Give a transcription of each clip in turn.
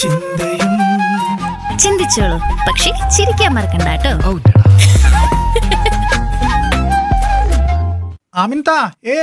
ചിന്തയും ചിന്തിച്ചോളൂ, പക്ഷെ ചിരിക്കാൻ മറക്കണ്ട കേട്ടോ. ആമിൻതാ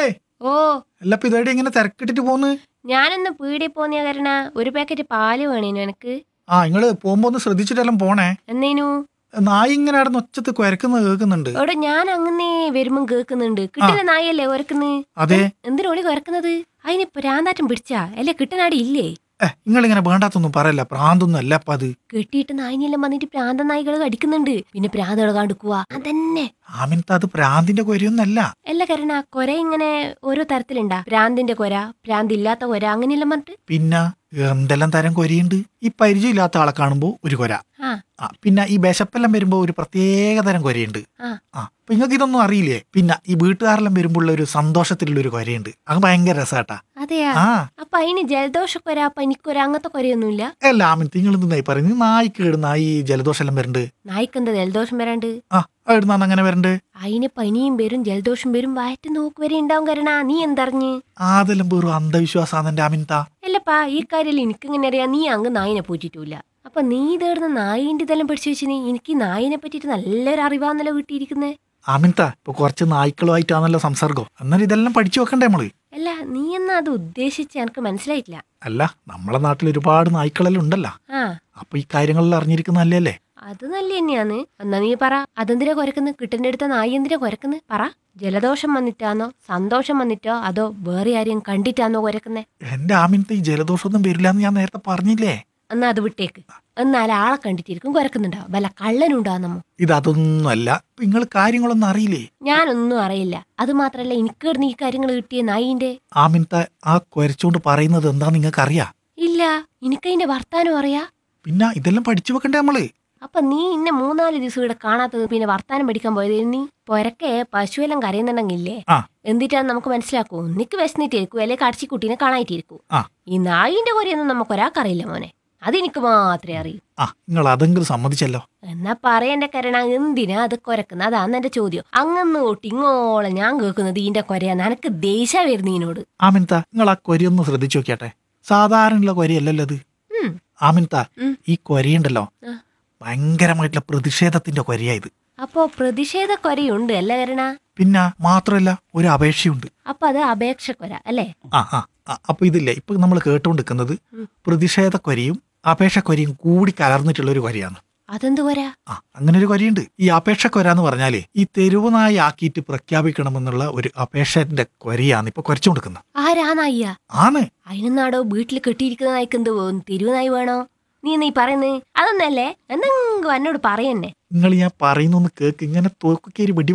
ഓ അല്ലപ്പ ഇതേടെ ഇങ്ങനെ തിരക്കിട്ടിട്ട് പോന്ന്. ഞാനൊന്ന് പീടി പോന്നിയ കാരണ ഒരു പാക്കറ്റ് പാല് വേണേനു എനക്ക്. നിങ്ങള് പോകുമ്പോ ഒന്ന് ശ്രദ്ധിച്ചിട്ടെല്ലാം പോണേ. എന്നേനു നായി ഇങ്ങനെ ആടുന്ന് ഒച്ചത്ത് കുരക്കുന്നത് കേൾക്കുന്നുണ്ട്. എവിടെ ഞാൻ അങ്ങനെ വരുമ്പം കേക്കുന്നുണ്ട്. കിട്ടുന്ന നായല്ലേ കുരക്കുന്നത്? അതെ. എന്തിനോളി കുരക്കുന്നത്? അതിന് പ്രാന്താറ്റം പിടിച്ചാ അല്ലെ കിട്ടനാടി ഇല്ലേ? നിങ്ങളിങ്ങനെ വേണ്ടാത്തൊന്നും പറയല്ല, പ്രാന്തൊന്നും അല്ല അപ്പ അത്. കെട്ടിയിട്ട് നായിനെല്ലാം വന്നിട്ട് പ്രാന്ത നായികൾ കടിക്കുന്നുണ്ട്. പിന്നെ പ്രാന്തകൾ കാണിക്കുക അതന്നെ. ആമിൻത അത് പ്രാന്തിന്റെ കൊരയൊന്നല്ല. അല്ല കരണ, കൊര ഇങ്ങനെ ഓരോ തരത്തിലുണ്ടാ? പ്രാന്തിന്റെ കൊര, പ്രാന്തില്ലാത്ത കൊര, അങ്ങനെയെല്ലാം പറഞ്ഞിട്ട്. പിന്നെ എന്തെല്ലാം തരം കൊരയുണ്ട്. ഈ പരിചയമില്ലാത്ത ആളെ കാണുമ്പോ ഒരു കൊര. പിന്നെ ഈ വിശപ്പെല്ലാം വരുമ്പോ ഒരു പ്രത്യേക തരം കൊരയുണ്ട്. അപ്പൊ നിങ്ങൾക്ക് ഇതൊന്നും അറിയില്ലേ? പിന്നെ ഈ വീട്ടുകാരെല്ലാം വരുമ്പോ ഉള്ള ഒരു സന്തോഷത്തിലുള്ള ഒരു കൊരയുണ്ട്. അത് ഭയങ്കര രസാട്ടാ. അതെയാ? അപ്പൊ അതിന് ജലദോഷക്കൊര, പനിക്കൊര അങ്ങനത്തെ കൊരയൊന്നുമില്ല? അല്ല ആമിൻ, നിങ്ങൾ എന്തെന്നായി പറയുന്നത്? നായിക്ക് ഇടുന്ന ഈ ജലദോഷം എല്ലാം വരണ്ട്. നായിക്കെന്താ ജലദോഷം വരാണ്ട്? ഇടുന്ന അങ്ങനെ വരണ്ട്. അതിന് പനിയും വരും ജലദോഷം വരും വയറ്റ് നോക്ക് വരെ ഉണ്ടാവും. കരണ നീ എന്തറിഞ്ഞ്? അതെല്ലാം വെറും അന്ധവിശ്വാസാണ് എന്റെ ആമിൻത. അല്ലപ്പാ, ഈ കാര്യം എനിക്കിങ്ങനെ അറിയാം. നീ അങ്ങ് നായിനെ പൂച്ചിട്ടില്ല. അപ്പൊ നീ ഇതേടുന്ന നായിന്റെ ഇതെല്ലാം പഠിച്ചു വെച്ചിന്. എനിക്ക് നായിനെ പറ്റിട്ട് നല്ലൊരു അറിവാന്നല്ലോ കിട്ടിയിരിക്കുന്നേ. ആമിൻത ഇപ്പൊ കുറച്ച് നായ്ക്കളുമായിട്ടാണല്ലോ സംസർഗം. എന്നാലും ഇതെല്ലാം പഠിച്ചു വെക്കണ്ടേ നമ്മള്? അല്ല, നീ എന്നാ അത് ഉദ്ദേശിച്ച് എനിക്ക് മനസ്സിലായിട്ടില്ല. അല്ല, നമ്മളെ നാട്ടിൽ ഒരുപാട് നായ്ക്കളെല്ലാം ഉണ്ടല്ലോ. അപ്പൊ ഈ കാര്യങ്ങളെല്ലാം അറിഞ്ഞിരിക്കുന്നല്ലേ അല്ലേ? അത് നല്ല തന്നെയാന്ന്. എന്നാ നീ പറ, അതെന്തിനാ കുരക്കുന്നത്? കിട്ടന്റെ അടുത്ത നായി എന്തിനാ കുരക്കുന്നത്? പറ. ജലദോഷം വന്നിട്ടാന്നോ, സന്തോഷം വന്നിട്ടോ, അതോ വേറെ ആരെയും കണ്ടിട്ടാന്നോ കുരക്കുന്നേ? എന്റെ ആമിൻത ഈ ജലദോഷമൊന്നും വരില്ലാന്ന് ഞാൻ നേരത്തെ പറഞ്ഞില്ലേ? എന്നാ അത് വിട്ടേക്ക്. എന്നാൽ ആളെ കണ്ടിട്ടിരിക്കും കുരക്കുന്നുണ്ടാവും. വല്ല കള്ളനുണ്ടാവുന്നമ്മോ? ഇതൊന്നും അല്ല. നിങ്ങൾ കാര്യങ്ങളൊന്നും അറിയില്ലേ? ഞാനൊന്നും അറിയില്ല. അത് മാത്രല്ല, എനിക്ക് കിടന്ന് ഈ കാര്യങ്ങൾ കിട്ടിയ നായിന്റെ. ആമിൻത ആ കുരച്ചോണ്ട് പറയുന്നത് എന്താ നിങ്ങൾക്ക് അറിയാ? ഇല്ല, എനിക്കതിന്റെ വർത്താനം അറിയാ. പിന്നെ ഇതെല്ലാം പഠിച്ചു വെക്കണ്ടേ നമ്മള്? അപ്പൊ നീ ഇന്നെ 3-4 ദിവസം ഇവിടെ കാണാത്തത് പിന്നെ വർത്താനം പഠിക്കാൻ പോയത്? നീ പൊരക്കെ പശുവെല്ലാം കരയുന്നുണ്ടെങ്കിലേ എന്തിട്ടാന്ന് നമുക്ക് മനസ്സിലാക്കൂ. നിക്ക് വിശന്നിട്ടിരിക്കൂ, അല്ലെ കടച്ചിക്കുട്ടീനെ കാണായിട്ടിരിക്കൂ. ഈ നായിന്റെ കൊരയൊന്നും നമുക്ക് ഒരാൾക്കറിയില്ല മോനെ. അതെനിക്ക് മാത്രമേ അറിയൂ. നിങ്ങൾ അതെങ്കിലും സമ്മതിച്ചല്ലോ. എന്നാ പറയണ്ട കരണ, എന്തിനാ അത് കൊരക്കുന്നത്? അതാന്ന് എന്റെ ചോദ്യം. അങ്ങന്ന് തൊട്ട് ഇങ്ങോളം ഞാൻ കേൾക്കുന്നത് ഈന്റെ കൊരയാന്ന്. എനക്ക് ദേഷ്യ വരുന്നു ഇതിനോട്. ആമിൻത നിങ്ങൾ ആ കൊരയൊന്ന് ശ്രദ്ധിച്ചു നോക്കിയാട്ടെ. സാധാരണയുള്ള കൊരയല്ലല്ലോ അത്. ആമിൻത ഈ കൊരയുണ്ടല്ലോ, ഭയങ്കരമായിട്ടുള്ള പ്രതിഷേധത്തിന്റെ കൊരയായത്. അപ്പോ പ്രതിഷേധ കൊരയുണ്ട് അല്ല കരണ? പിന്നെ മാത്രല്ല ഒരു അപേക്ഷയുണ്ട്. അപ്പൊ അത് അപേക്ഷ കൊര അല്ലേ? അപ്പൊ ഇതില്ലേ ഇപ്പൊ നമ്മൾ കേട്ടുകൊണ്ടിരിക്കുന്നത് പ്രതിഷേധ കൊരയും അപേക്ഷ കൊരയും കൂടി കലർന്നിട്ടുള്ള ഒരു കൊരയാണ്. അതെന്ത് കൊര? അങ്ങനെ ഒരു കൊരയുണ്ട്. ഈ അപേക്ഷ കൊര എന്ന് പറഞ്ഞാലേ ഈ തെരുവ് നായി ആക്കിയിട്ട് പ്രഖ്യാപിക്കണമെന്നുള്ള ഒരു അപേക്ഷന്റെ കൊരയാണ് ഇപ്പൊ കുരച്ചുകൊടുക്കുന്നത്. ആരാ നായിയ? ആണ്. അതിനെന്നാടോ വീട്ടിൽ കെട്ടിയിരിക്കുന്ന നായിക്ക് എന്ത് തെരുവ് നായി വേണോ? നീ പറയുന്നത് അതൊന്നല്ലേ? എന്തെങ്കിലും എന്നോട് പറയന്നെ. നിങ്ങൾ ഞാൻ പറയുന്നൊന്ന് കേക്ക്. ഇങ്ങനെ തോക്കേരി വെടി